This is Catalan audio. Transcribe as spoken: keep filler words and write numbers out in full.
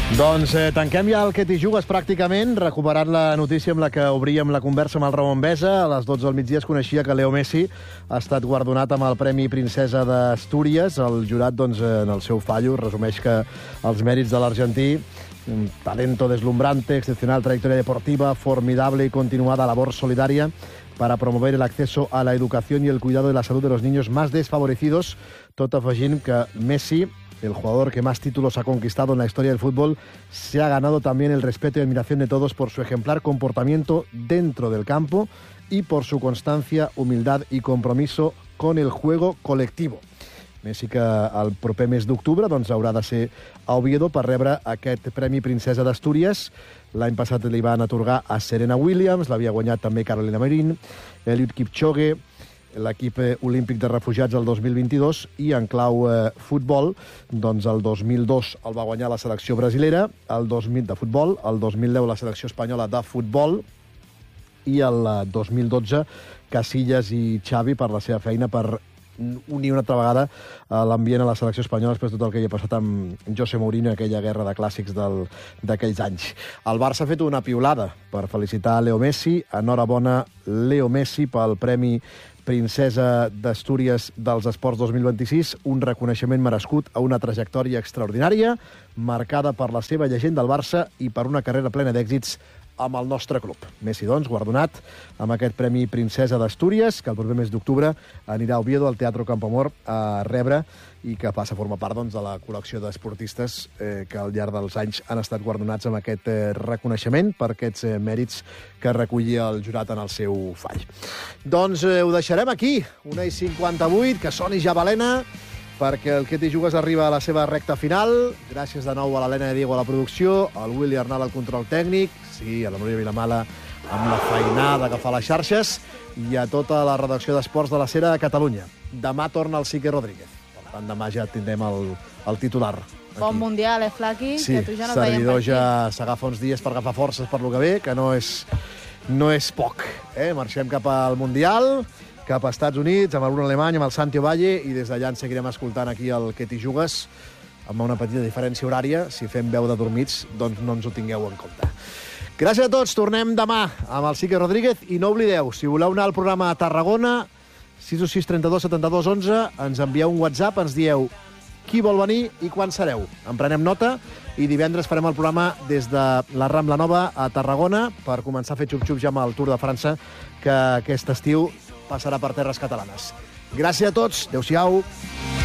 Doncs eh, tanquem ja el Que t'hi jugues pràcticament, recuperant la notícia amb la que obríem la conversa amb el Ramon Besa. A les dotze del migdia es coneixia que Leo Messi ha estat guardonat amb el Premi Princesa d'Astúries. El jurat, doncs, en el seu fallo, resumeix que els mèrits de l'argentí, un talento deslumbrante, excepcional trayectoria deportiva, formidable y continuada labor solidaria para promover el acceso a la educación y el cuidado de la salud de los niños más desfavorecidos, tot afegint que Messi, el jugador que más títulos ha conquistado en la historia del fútbol, se ha ganado también el respeto y admiración de todos por su ejemplar comportamiento dentro del campo y por su constancia, humildad y compromiso con el juego colectivo. Messi, que el proper mes d'octubre doncs, haurà de ser a Oviedo per rebre aquest Premi Princesa d'Astúries. L'any passat li van atorgar a Serena Williams, l'havia guanyat també Carolina Marín, Eliud Kipchoge, l'equip olímpic de refugiats el dos mil vint-i-dos, i en clau eh, futbol, doncs el dos mil dos el va guanyar la selecció brasilera, el dos mil de futbol, el dos mil deu la selecció espanyola de futbol, i el dos mil dotze Casillas i Xavi per la seva feina per unir una altra vegada l'ambient a la selecció espanyola després de tot el que hi ha passat amb José Mourinho, aquella guerra de clàssics del, d'aquells anys. El Barça ha fet una piulada per felicitar Leo Messi. Enhorabona, Leo Messi, pel Premi Princesa d'Astúries dels Esports dos mil vint-i-sis, un reconeixement merescut a una trajectòria extraordinària, marcada per la seva llegenda al Barça i per una carrera plena d'èxits amb el nostre club. Messi, doncs, guardonat amb aquest Premi Princesa d'Astúries, que el proper mes d'octubre anirà a Oviedo, al Teatro Campo Amor, a rebre, i que passa a formar part doncs, de la col·lecció d'esportistes eh, que al llarg dels anys han estat guardonats amb aquest eh, reconeixement per aquests eh, mèrits que recollia el jurat en el seu fall. Doncs eh, ho deixarem aquí, una i cinquanta-vuit, que soni ja balena, perquè el Que t'hi jugues arriba a la seva recta final. Gràcies de nou a l'Helena de Diego a la producció, al Willy Arnal al control tècnic, sí, a la Núria Vilamala amb la feinada que fa les xarxes, i a tota la redacció d'Esports de la Sera de Catalunya. Demà torna el Sique Rodríguez. Per tant, demà ja tindrem el, el titular. Aquí. Bon mundial, eh, Flaqui? Sí, que tu ja no servidor ja s'agafa uns dies per agafar forces per lo que ve, que no és, no és poc. Eh? Marxem cap al Mundial, cap als Estats Units, amb el Bruno Alemany, amb el Santi Ovalle, i des d'allà ens seguirem escoltant aquí el Que t'hi jugues, amb una petita diferència horària. Si fem veu de dormits, doncs no ens ho tingueu en compte. Gràcies a tots, tornem demà amb el Sique Rodríguez, i no oblideu, si voleu anar al programa a Tarragona, sis u sis trenta-dos setanta-dos onze, ens envieu un WhatsApp, ens dieu qui vol venir i quan sereu. En prenem nota, i divendres farem el programa des de la Rambla Nova a Tarragona per començar a fer xup-xup ja amb el Tour de França, que aquest estiu passarà per terres catalanes. Gràcies a tots. Adéu-siau.